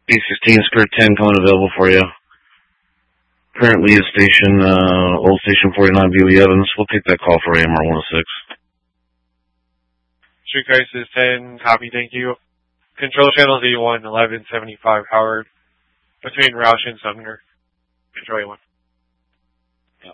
B16, Skirt 10 coming available for you. Currently is station, old station 49 BB Evans. We'll take that call for AMR 106. Street Crisis 10, copy, thank you. Control channel Z1, 1175 Howard, between Roush and Sumner. Control A1.